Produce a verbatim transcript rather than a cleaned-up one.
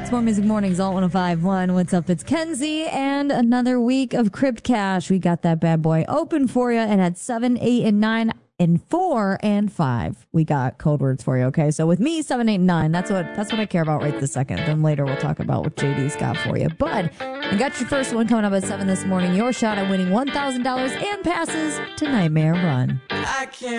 It's More Music Mornings, Alt one oh five one. What's up? It's Kenzie, and another week of Crypt Cash. We got that bad boy open for you, and at seven, eight, and nine, and four, and five, we got code words for you, okay? So with me, seven, eight, and nine, that's what that's what I care about right this second. Then later we'll talk about what J D's got for you. But I got your first one coming up at seven this morning. Your shot at winning one thousand dollars and passes to Nightmare Run. I can't